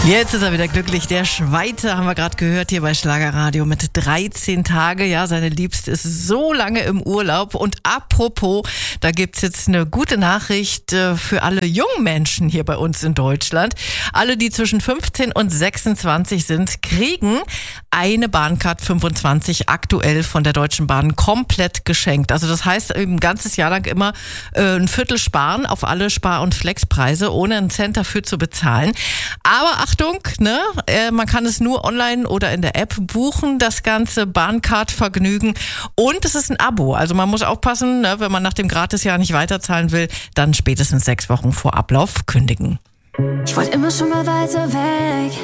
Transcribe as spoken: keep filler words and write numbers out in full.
Jetzt ist er wieder glücklich. Der Schweite haben wir gerade gehört hier bei Schlagerradio mit dreizehn Tage. Ja, seine Liebste ist so lange im Urlaub. Und apropos, da gibt's jetzt eine gute Nachricht für alle jungen Menschen hier bei uns in Deutschland. Alle, die zwischen fünfzehn und sechsundzwanzig sind, kriegen eine Bahncard fünfundzwanzig aktuell von der Deutschen Bahn komplett geschenkt. Also das heißt, ein ganzes Jahr lang immer äh, ein Viertel sparen auf alle Spar- und Flexpreise, ohne einen Cent dafür zu bezahlen. Aber Achtung, ne? Äh, man kann es nur online oder in der App buchen, das ganze Bahncard-Vergnügen. Und es ist ein Abo. Also man muss aufpassen, ne? Wenn man nach dem Gratisjahr nicht weiterzahlen will, dann spätestens sechs Wochen vor Ablauf kündigen. Ich wollte immer schon mal weiter weg.